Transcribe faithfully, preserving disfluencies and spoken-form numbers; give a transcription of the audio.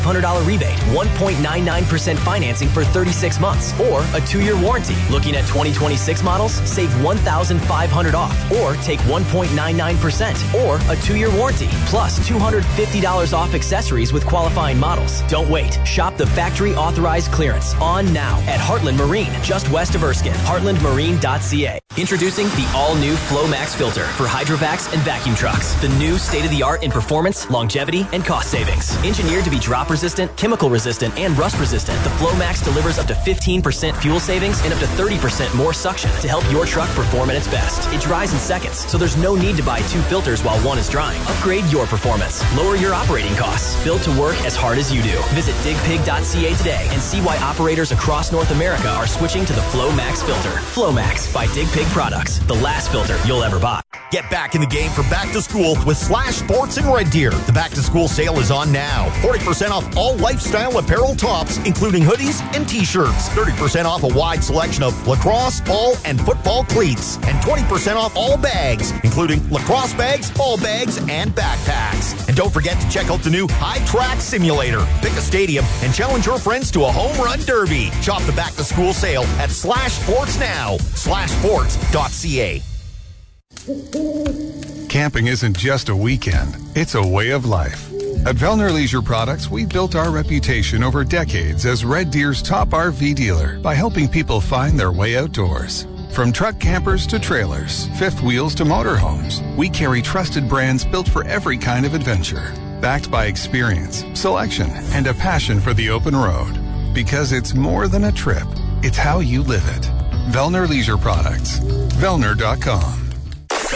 one hundred dollars rebate, one point nine nine percent financing for thirty-six months, or a two-year warranty. Looking at twenty twenty-six models? Save one thousand five hundred dollars off, or take one point nine nine percent, or a two-year warranty, plus two hundred fifty dollars off accessories with qualifying models. Don't wait. Shop the factory authorized clearance on now at Heartland Marine, just west of Erskine. heartland marine dot c a. Introducing the all-new FlowMax filter for hydrovacs and vacuum trucks. The new state-of-the-art in performance, longevity, and cost savings. Engineered to be drop-resistant, chemical-resistant, and rust-resistant, the FlowMax delivers up to fifteen percent fuel savings and up to thirty percent more suction to help your truck perform at its best. It dries in seconds, so there's no need to buy two filters while one is drying. Upgrade your performance. Lower your operating costs. Built to work as hard as you do. Visit dig pig dot c a today and see why operators across North America are switching to the FlowMax filter. FlowMax by Dig Pig Products, the last filter you'll ever buy. Get back in the game for back to school with Slash Sports and Red Deer. The back to school sale is on now. forty percent off all lifestyle apparel tops, including hoodies and t-shirts. thirty percent off a wide selection of lacrosse, ball, and football cleats. And twenty percent off all bags, including lacrosse bags, ball bags, and backpacks. And don't forget to check out the new High Track Simulator. Pick a stadium and challenge your friends to a home run derby. Shop the back to school sale at Slash Sports now. slash sports dot c a. Camping isn't just a weekend, it's a way of life. At Vellner Leisure Products, we built our reputation over decades as Red Deer's top R V dealer by helping people find their way outdoors. From truck campers to trailers, fifth wheels to motorhomes, we carry trusted brands built for every kind of adventure. Backed by experience, selection, and a passion for the open road. Because it's more than a trip, it's how you live it. Vellner Leisure Products. Vellner dot com.